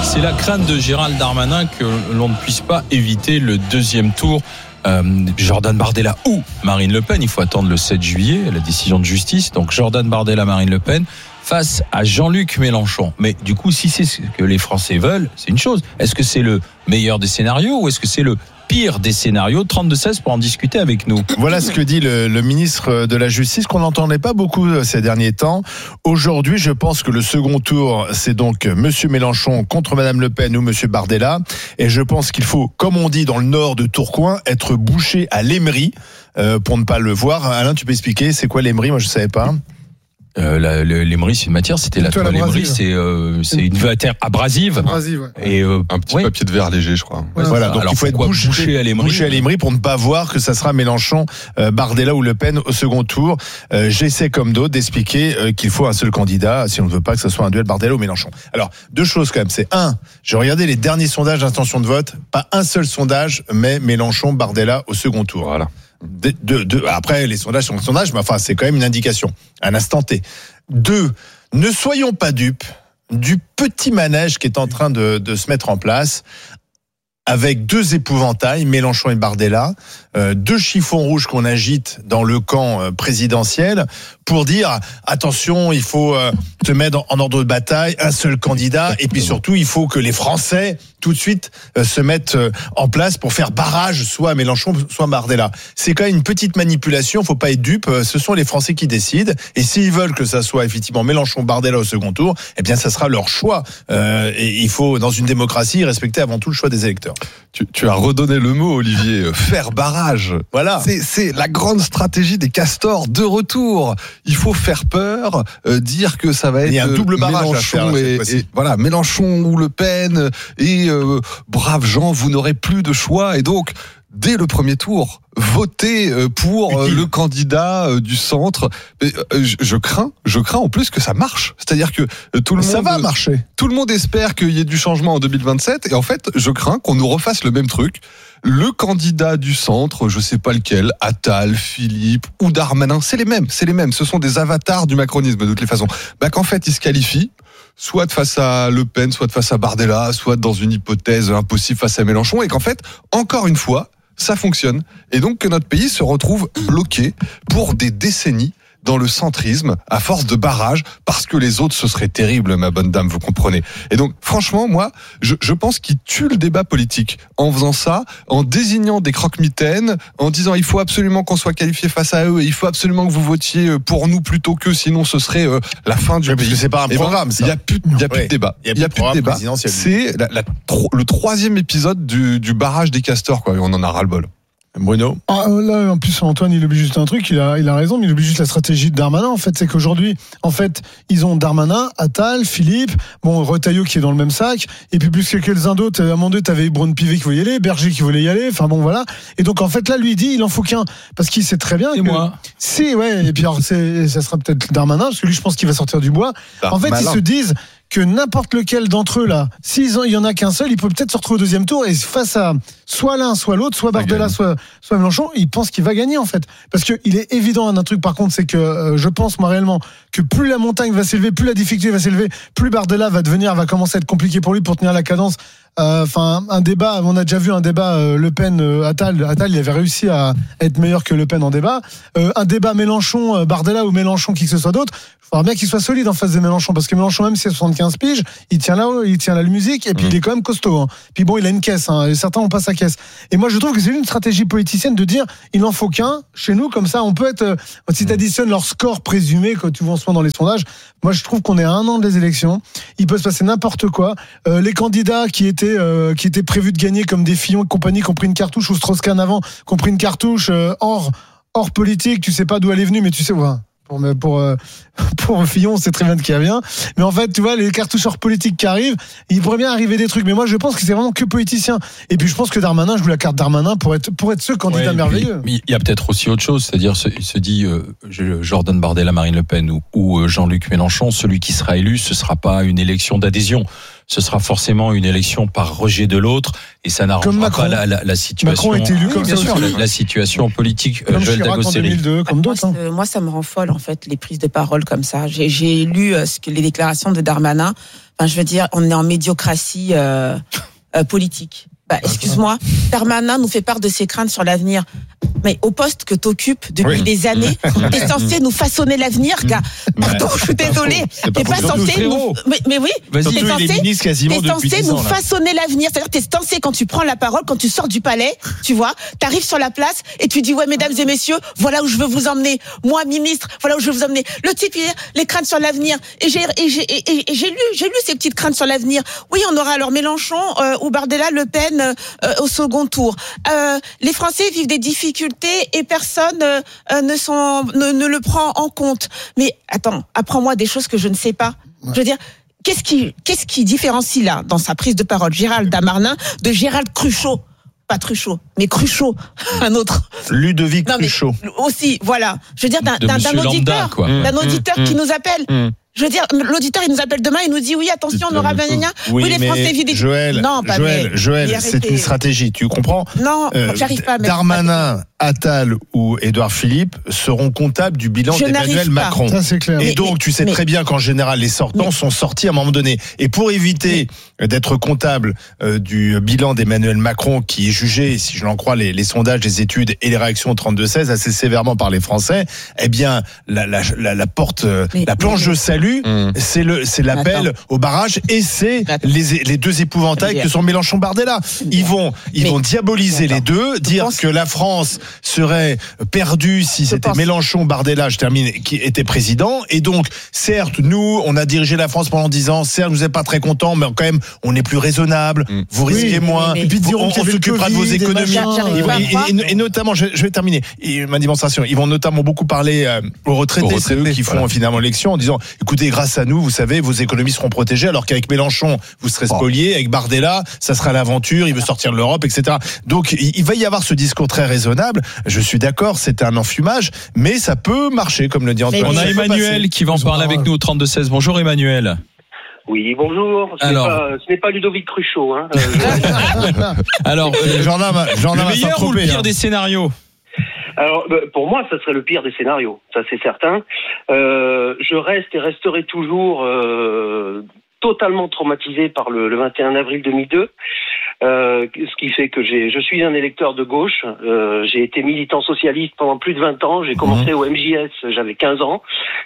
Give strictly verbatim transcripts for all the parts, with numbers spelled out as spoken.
c'est la crainte de Gérald Darmanin que l'on ne puisse pas éviter le deuxième tour. Euh, Jordan Bardella ou Marine Le Pen, il faut attendre le sept juillet, la décision de justice. Donc Jordan Bardella, Marine Le Pen face à Jean-Luc Mélenchon. Mais du coup, si c'est ce que les Français veulent, c'est une chose. Est-ce que c'est le meilleur des scénarios ou est-ce que c'est le pire des scénarios? Trente-deux seize pour en discuter avec nous. Voilà ce que dit le, le ministre de la Justice, qu'on n'entendait pas beaucoup ces derniers temps. Aujourd'hui, je pense que le second tour, c'est donc Monsieur Mélenchon contre Madame Le Pen ou Monsieur Bardella. Et je pense qu'il faut, comme on dit dans le nord de Tourcoing, être bouché à l'émery euh, pour ne pas le voir. Alain, tu peux expliquer, c'est quoi l'émery? Moi, je ne savais pas. Euh, la, le, l'émery, c'est une matière, c'était la toile l'émery, c'est, euh, c'est une matière abrasive. Abrasive, ouais. Et euh, un petit ouais. papier de verre léger, je crois. Ouais, voilà, donc alors il faut être bouché, bouché à l'émery, bouché à l'émery pour ne pas voir que ça sera Mélenchon, euh, Bardella ou Le Pen au second tour. Euh, j'essaie comme d'autres d'expliquer euh, qu'il faut un seul candidat si on ne veut pas que ce soit un duel Bardella ou Mélenchon. Alors, deux choses quand même, c'est un, j'ai regardé les derniers sondages d'intention de vote, pas un seul sondage, mais Mélenchon, Bardella au second tour. Voilà. De, de, de, après, les sondages sont des sondages, mais enfin, c'est quand même une indication, un instant T. Deux, ne soyons pas dupes du petit manège qui est en train de, de se mettre en place avec deux épouvantails, Mélenchon et Bardella, euh, deux chiffons rouges qu'on agite dans le camp euh, présidentiel pour dire attention, il faut euh, te mettre en ordre de bataille, un seul candidat, et puis surtout, il faut que les Français tout de suite euh, se mettent euh, en place pour faire barrage soit à Mélenchon, soit à Bardella. C'est quand même une petite manipulation, faut pas être dupe, euh, ce sont les Français qui décident, et s'ils veulent que ça soit effectivement Mélenchon, Bardella au second tour, eh bien ça sera leur choix. Euh, et il faut, dans une démocratie, respecter avant tout le choix des électeurs. Tu, tu as redonné le mot, Olivier, faire barrage. Voilà. C'est, c'est la grande stratégie des castors de retour. Il faut faire peur, euh, dire que ça va être il y a un double barrage Mélenchon à faire, là, et, et voilà, Mélenchon ou Le Pen et euh, braves gens, vous n'aurez plus de choix et donc dès le premier tour, votez pour Utile. le candidat du centre. Je crains, je crains en plus que ça marche. C'est-à-dire que tout le ça monde, va marcher. Tout le monde espère qu'il y ait du changement en deux mille vingt-sept et en fait, je crains qu'on nous refasse le même truc. Le candidat du centre, je sais pas lequel, Attal, Philippe ou Darmanin, c'est les mêmes, c'est les mêmes. Ce sont des avatars du macronisme de toutes les façons. Bah qu'en fait, ils se qualifient. Soit face à Le Pen, soit face à Bardella, soit dans une hypothèse impossible face à Mélenchon, et qu'en fait, encore une fois, ça fonctionne. Et donc que notre pays se retrouve bloqué pour des décennies dans le centrisme, à force de barrage, parce que les autres, ce serait terrible, ma bonne dame, vous comprenez. Et donc, franchement, moi, je, je pense qu'il tue le débat politique en faisant ça, en désignant des croque-mitaines, en disant il faut absolument qu'on soit qualifié face à eux, et il faut absolument que vous votiez pour nous plutôt qu'eux, sinon ce serait euh, la fin du oui, pays. Parce que c'est pas un programme, ben, ça. Il n'y a plus, il y a plus ouais. de débat. Il n'y a plus de, de débat. C'est la, la, le troisième épisode du, du barrage des castors, quoi. On en a ras-le-bol. Bruno. Ah, là, en plus, Antoine, il oublie juste un truc, il a, il a raison, mais il oublie juste la stratégie de Darmanin, en fait. C'est qu'aujourd'hui, en fait, ils ont Darmanin, Attal, Philippe, bon, Retailleau qui est dans le même sac, et puis plus que quelques-uns d'autres. À un moment donné, t'avais Braun-Pivet qui voulait y aller, Berger qui voulait y aller, enfin bon, voilà. Et donc, en fait, là, lui, il dit, il en faut qu'un. Parce qu'il sait très bien et que. moi. Si, ouais, et puis alors, c'est, ça sera peut-être Darmanin, parce que lui, je pense qu'il va sortir du bois. Ah, en fait, malin. ils se disent que n'importe lequel d'entre eux, là, s'il y en a qu'un seul, il peut peut-être se retrouver au deuxième tour, et face à soit l'un, soit l'autre, soit Bardella, soit, soit Mélenchon, il pense qu'il va gagner, en fait. Parce qu'il est évident, un truc, par contre, c'est que euh, je pense, moi, réellement, que plus la montagne va s'élever, plus la difficulté va s'élever, plus Bardella va devenir, va commencer à être compliqué pour lui pour tenir la cadence. Enfin, euh, un débat, on a déjà vu un débat euh, Le Pen, euh, Attal, Attal, il avait réussi à être meilleur que Le Pen en débat. Euh, un débat Mélenchon, euh, Bardella ou Mélenchon, qui que ce soit d'autre. Il faudra bien qu'il soit solide en face de Mélenchon, parce que Mélenchon, même s'il a soixante-quinze piges, il tient là, il tient la musique, et puis mmh. il est quand même costaud. Hein. Puis bon, il a une caisse, hein, et certains ont pas sa caisse. Et moi, je trouve que c'est une stratégie politicienne de dire, il n'en faut qu'un chez nous, comme ça, on peut être. Euh, si tu additionnes leur score présumé, quand tu vois en ce moment dans les sondages, moi, je trouve qu'on est à un an des élections. Il peut se passer n'importe quoi. Euh, les candidats qui étaient euh, qui étaient prévus de gagner, comme des Fillon et compagnie, qui ont pris une cartouche, ou Strauss-Kahn avant, qui ont pris une cartouche euh, hors hors politique. Tu sais pas d'où elle est venue, mais tu sais. Ouais. Pour, pour, euh, pour Fillon, on sait très bien de qui elle vient. Mais en fait, tu vois, les cartouches hors politique qui arrivent, il pourrait bien arriver des trucs. Mais moi, je pense que c'est vraiment que politicien. Et puis, je pense que Darmanin, je joue la carte Darmanin pour être, pour être ce candidat ouais, merveilleux. Mais il y a peut-être aussi autre chose, c'est-à-dire, il se dit, euh, Jordan Bardella, Marine Le Pen ou, ou Jean-Luc Mélenchon, celui qui sera élu, ce sera pas une élection d'adhésion. ce sera forcément une élection par rejet de l'autre et ça n'arrangera pas la, la, la situation. Macron a été élu oui, comme bien ça sûr, aussi. La, la situation politique. Comme Joël Chirac en deux mille deux, comme d'autres. Moi, hein. moi, ça me rend folle en fait les prises de parole comme ça. J'ai, j'ai lu euh, ce que les déclarations de Darmanin. Enfin, je veux dire, on est en médiocratie euh, euh, politique. Bah, excuse-moi, Darmanin nous fait part de ses craintes sur l'avenir. Mais au poste que t'occupes depuis oui. des années, t'es censé nous façonner l'avenir, gars. Pardon, je suis désolée. T'es pas censé nous. Mais, mais oui, Vas-y, t'es censé, t'es censé nous façonner l'avenir. C'est-à-dire, t'es censé quand tu prends la parole, quand tu sors du palais, tu vois, t'arrives sur la place et tu dis ouais, mesdames et messieurs, voilà où je veux vous emmener. Moi, ministre, voilà où je veux vous emmener. Le type, il dit les craintes sur l'avenir. Et j'ai, et j'ai, et, et j'ai lu, j'ai lu ces petites craintes sur l'avenir. Oui, on aura alors Mélenchon euh, ou Bardella, Le Pen. Euh, au second tour. Euh, les Français vivent des difficultés et personne euh, ne, sont, ne, ne le prend en compte. Mais attends, apprends-moi des choses que je ne sais pas. Ouais. Je veux dire, qu'est-ce qui, qu'est-ce qui différencie là, dans sa prise de parole, Gérald Darmanin de Gérald Cruchot? Pas Truchot, mais Cruchot, un autre. Ludovic non, Cruchot. Aussi, voilà. Je veux dire, d'un, d'un, d'un auditeur, quoi. d'un auditeur mmh, qui mmh, nous appelle. Mmh. Je veux dire, l'auditeur, il nous appelle demain, il nous dit oui, attention, on aura gna, gna, gna. Oui, oui, les Français vivent des... Joël, non, pas Joël, mais, Joël, c'est une stratégie, tu comprends? Non, euh, j'arrive pas à mettre Darmanin, Attal ou Édouard Philippe seront comptables du bilan je d'Emmanuel Macron. Ça, c'est clair. Et mais, donc, tu sais mais, très bien qu'en général, les sortants mais, sont sortis à un moment donné. Et pour éviter mais, d'être comptable euh, du bilan d'Emmanuel Macron, qui est jugé, si je l'en crois, les, les sondages, les études et les réactions trente-deux seize, assez sévèrement par les Français, eh bien, la, la, la, la porte, mais, la planche mais, de salut, mmh. c'est le, c'est l'appel Attends. au barrage et c'est les, les deux épouvantails que sont Mélenchon-Bardella. Ils vont, ils mais, vont diaboliser Attends. les deux, dire pense... que la France serait perdue si je c'était pense... Mélenchon-Bardella, je termine, qui était président. Et donc, certes, nous, on a dirigé la France pendant dix ans. Certes, vous n'êtes pas très contents, mais quand même, on est plus raisonnable. Mmh. Vous risquez oui, moins. Mais, mais, et puis, on, on s'occupera de vos économies. Et, et, et, et notamment, je, je vais terminer et ma démonstration. Ils vont notamment beaucoup parler euh, aux retraités, aux retraités, c'est eux qui font voilà. finalement l'élection, en disant, écoutez, grâce à nous, vous savez, vos économies seront protégées, alors qu'avec Mélenchon, vous serez spoliés. Avec Bardella, ça sera l'aventure. Il veut sortir de l'Europe, et cetera. Donc, il, il va y avoir ce discours très raisonnable. Je suis d'accord, c'est un enfumage, mais ça peut marcher, comme le dit Antoine. On a Emmanuel qui va en parler avec nous au trente-deux seize. Bonjour Emmanuel. Oui, bonjour. Ce Alors, n'est pas, ce n'est pas Ludovic Cruchot. Hein. Euh, Alors, euh, Jordan, Jordan le meilleur ou le pire hein. des scénarios? Alors, pour moi, ça serait le pire des scénarios, ça c'est certain. Euh, je reste et resterai toujours euh, totalement traumatisé par le, le vingt et un avril deux mille deux. Euh, ce qui fait que j'ai, je suis un électeur de gauche. Euh, j'ai été militant socialiste pendant plus de vingt ans. J'ai commencé mmh. au M J S, j'avais quinze ans.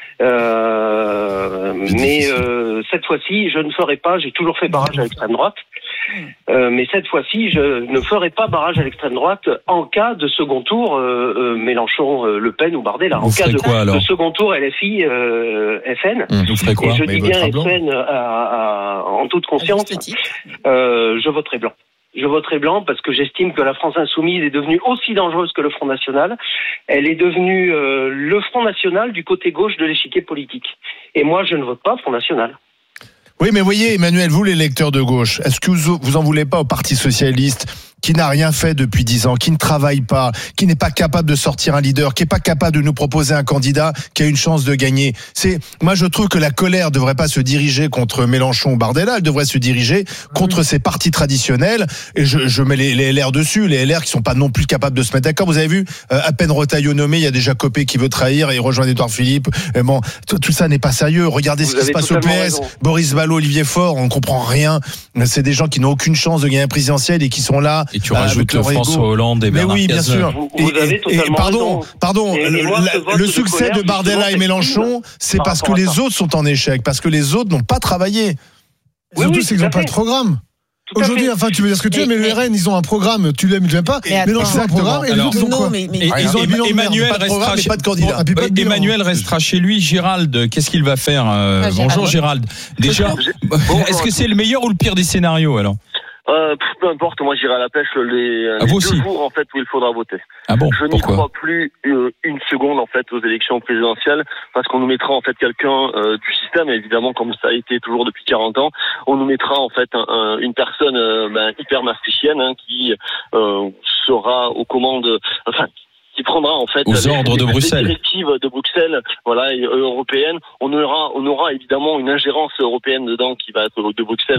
Euh, mais euh, cette fois-ci, je ne ferai pas. J'ai toujours fait barrage à l'extrême droite. Euh, mais cette fois-ci, je ne ferai pas barrage à l'extrême droite en cas de second tour euh, euh, Mélenchon, euh, Le Pen ou Bardella. En cas de, quoi, de second tour L F I, euh, F N. Mmh, vous ferez quoi? Et je mais dis bien F N à, à, en toute conscience. Euh, je voterai blanc. Je voterai blanc parce que j'estime que la France insoumise est devenue aussi dangereuse que le Front National. Elle est devenue euh, le Front National du côté gauche de l'échiquier politique. Et moi, je ne vote pas Front National. Oui, mais voyez, Emmanuel, vous, les lecteurs de gauche, est-ce que vous, vous en voulez pas au Parti Socialiste qui n'a rien fait depuis dix ans, qui ne travaille pas, qui n'est pas capable de sortir un leader, qui n'est pas capable de nous proposer un candidat qui a une chance de gagner? C'est, moi, je trouve que la colère ne devrait pas se diriger contre Mélenchon ou Bardella, elle devrait se diriger contre oui. ces partis traditionnels. Et je, je mets les, les L R dessus, les L R qui sont pas non plus capables de se mettre d'accord. Vous avez vu, euh, à peine Retailleau nommé, il y a déjà Copé qui veut trahir et rejoindre Édouard Philippe. Et bon, tout, tout ça n'est pas sérieux. Regardez Vous ce qui se passe au P S. Raison. Boris Vallaud, Olivier Faure, on comprend rien. C'est des gens qui n'ont aucune chance de gagner un présidentiel et qui sont là. Et tu rajoutes le François Hollande et Bernard Cazeneuve. Mais oui, bien sûr. Vous, vous et, avez totalement et pardon, raison. pardon. Et, le, et moi, la, le succès de, de Bardella et Mélenchon, c'est parce que les autres sont en échec, parce que les autres n'ont pas travaillé. Oui, Surtout, oui, c'est qu'ils n'ont pas de programme. Aujourd'hui, enfin, tu veux dire ce que tu veux, mais, mais le R N, ils ont un programme. Tu l'aimes, tu l'aimes pas. Mais Mélenchon a un programme et les autres, ils ont quoi? Ils ont un bilan. Emmanuel restera chez, pas de candidat. Emmanuel restera chez lui. Gérald, qu'est-ce qu'il va faire? euh, Bonjour Gérald. Déjà, est-ce que c'est le meilleur ou le pire des scénarios alors? Euh, peu importe, moi j'irai à la pêche les, ah, les deux aussi. jours en fait où il faudra voter. Ah bon, je n'y crois plus euh, une seconde en fait aux élections présidentielles parce qu'on nous mettra en fait quelqu'un euh, du système, évidemment comme ça a été toujours depuis quarante ans, on nous mettra en fait un, un, une personne euh, ben, hyper maastrichtienne hein, qui euh, sera aux commandes, enfin qui prendra en fait aux les, ordres de les Bruxelles. directives de Bruxelles, voilà, européennes. On aura, on aura évidemment une ingérence européenne dedans qui va être de Bruxelles, qui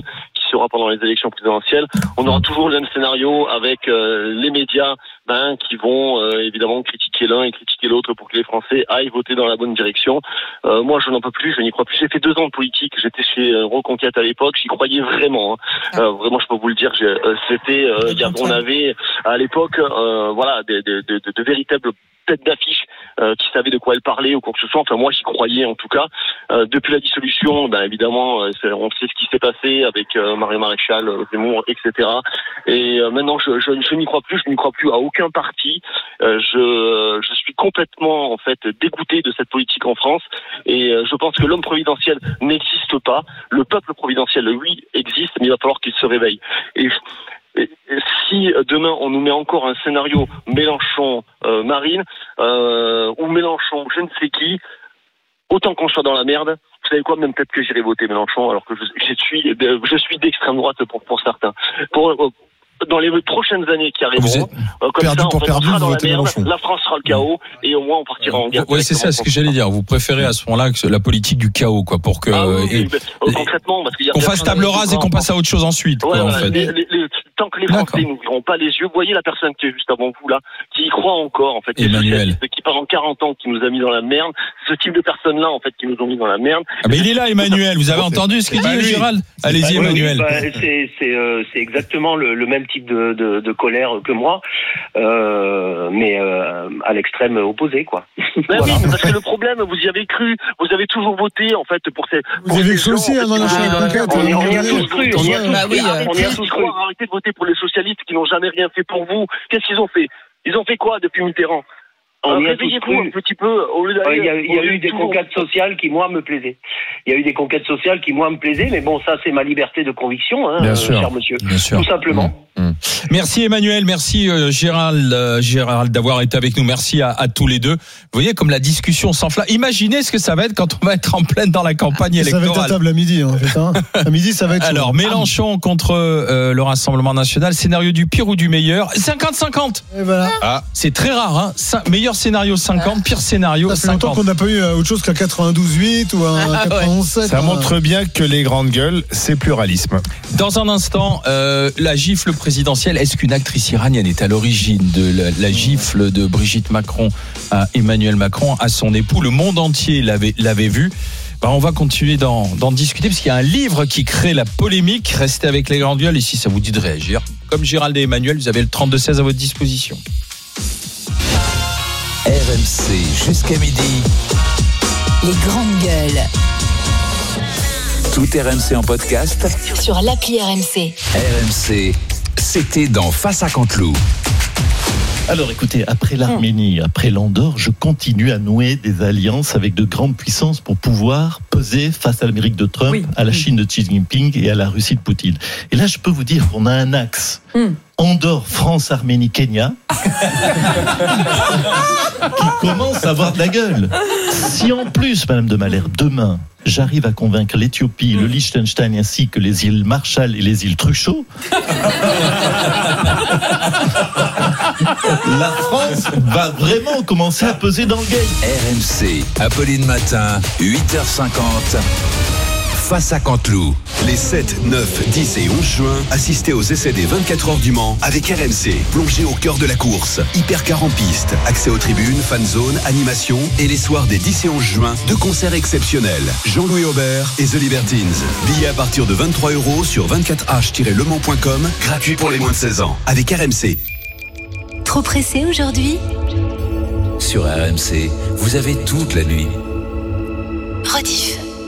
sera pendant les élections présidentielles. On aura toujours le même scénario avec euh, les médias ben, qui vont euh, évidemment critiquer l'un et critiquer l'autre pour que les Français aillent voter dans la bonne direction. Euh, moi, je n'en peux plus, je n'y crois plus. J'ai fait deux ans de politique, j'étais chez euh, Reconquête à l'époque, j'y croyais vraiment. Hein. Euh, vraiment, je peux vous le dire, j'ai, euh, c'était, euh, y a, on avait à l'époque, euh, voilà, des, des, de, de, de véritables tête d'affiche euh, qui savait de quoi elle parlait ou quoi que ce soit. Enfin, moi, j'y croyais en tout cas. Euh, depuis la dissolution, ben, évidemment, euh, c'est, on sait ce qui s'est passé avec euh, Mario Maréchal, euh, Zemmour, et cetera. Et euh, maintenant, je, je, je n'y crois plus. Je n'y crois plus à aucun parti. Euh, je, je suis complètement, en fait, dégoûté de cette politique en France. Et euh, je pense que l'homme providentiel n'existe pas. Le peuple providentiel, oui, existe, mais il va falloir qu'il se réveille. Et Et si demain on nous met encore un scénario Mélenchon euh, Marine euh, ou Mélenchon je ne sais qui, autant qu'on soit dans la merde, vous savez quoi, même peut-être que j'irai voter Mélenchon alors que je, je suis je suis d'extrême droite pour pour certains. Pour euh, dans les prochaines années qui arriveront, euh, comme perdu ça, pour on perdu, sera dans la merde, Mélenchon. la France sera le chaos et au moins on partira en guerre. Oui, c'est ça ce que j'allais dire. Vous préférez à ce moment-là que la politique du chaos, quoi, pour que ah, oui, et, oui, mais, concrètement, parce qu'il y a qu'on fasse table rase et qu'on passe à autre chose ensuite. Ouais, quoi, voilà, en fait. les, les, les, tant que les Français ne n'ouvriront pas les yeux, vous voyez la personne qui est juste avant vous là, qui y croit encore en fait, les Emmanuel. socialistes qui pendant quarante ans qui nous a mis dans la merde, ce type de personnes là en fait qui nous ont mis dans la merde. Ah, mais il est là, Emmanuel. Vous avez entendu ce qu'il dit, Gérald? Allez-y, Oui, Emmanuel. bah, c'est c'est euh, c'est exactement le, le même type de, de, de colère que moi, euh, mais euh, à l'extrême opposé, quoi. Ben voilà. Oui, parce que le problème, vous y avez cru, vous avez toujours voté en fait pour ces. Vous avez cru aussi hein, dans la Conquête. On y a tous cru. On y a tous Bah oui, cru. On y a tous cru. Arrêtez de voter pour les socialistes qui n'ont jamais rien fait pour vous. Qu'est-ce qu'ils ont fait? Ils ont fait quoi depuis Mitterrand? On y a tous Réveillez-vous cru. un petit peu au lieu d'aller. Il y a, il y a eu des conquêtes sociales qui, moi, me plaisaient. Il y a eu des conquêtes sociales qui, moi, me plaisaient, mais bon, ça, c'est ma liberté de conviction, hein, Bien euh, sûr. cher monsieur. Bien sûr. Tout simplement. Mmh. Mmh. Merci Emmanuel, merci euh, Gérald, euh, Gérald d'avoir été avec nous. Merci à, à tous les deux. Vous voyez comme la discussion s'enflamme. Imaginez ce que ça va être quand on va être en pleine dans la campagne Ça va être à électorale. table à midi, en fait. Hein. À midi, ça va être. Alors, chaud. Mélenchon contre euh, le Rassemblement National, scénario du pire ou du meilleur, cinquante cinquante. Et voilà. C'est très rare, hein. Cin- meilleur scénario cinquante, pire scénario Ça fait longtemps qu'on cinquante. n'a pas eu euh, autre chose qu'un quatre-vingt-douze huit ou un Ah, ouais. quatre-vingt-onze sept. Ça hein. montre bien que les grandes gueules, c'est pluralisme. Dans un instant, euh, la gifle présidentielle. Est-ce qu'une actrice iranienne est à l'origine de la, la gifle de Brigitte Macron à Emmanuel Macron, à son époux? Le monde entier l'avait, l'avait vu. Ben, on va continuer d'en, d'en discuter parce qu'il y a un livre qui crée la polémique. Restez avec les grandes gueules et si ça vous dit de réagir, comme Gérald et Emmanuel, vous avez le trente-deux seize à votre disposition. R M C jusqu'à midi. Les grandes gueules. Tout R M C en podcast. Sur l'appli R M C. R M C, c'était dans Face à Canteloup. Alors écoutez, après l'Arménie, après l'Andorre, je continue à nouer des alliances avec de grandes puissances pour pouvoir peser face à l'Amérique de Trump, Oui. à la Chine de Xi Jinping et à la Russie de Poutine. Et là, je peux vous dire qu'on a un axe. Mm. Andorre, France, Arménie, Kenya, qui commence à avoir de la gueule. Si en plus, Madame de Malherbe, demain, j'arrive à convaincre l'Éthiopie, le Liechtenstein ainsi que les îles Marshall et les îles Truchot, la France va vraiment commencer à peser dans le game. R M C, Apolline Matin, huit heures cinquante. Face à Canteloup. Les sept, neuf, dix et onze juin, assistez aux essais des vingt-quatre heures du Mans avec R M C. Plongez au cœur de la course. Hypercar en piste, accès aux tribunes, fan zone, animation et les soirs des dix et onze juin, deux concerts exceptionnels. Jean-Louis Aubert et The Libertines. Billets à partir de vingt-trois euros sur vingt-quatre h tiret le mans point com, gratuit pour les moins de seize ans. Avec R M C. Trop pressé aujourd'hui? Sur R M C, vous avez toute la nuit. Rediff.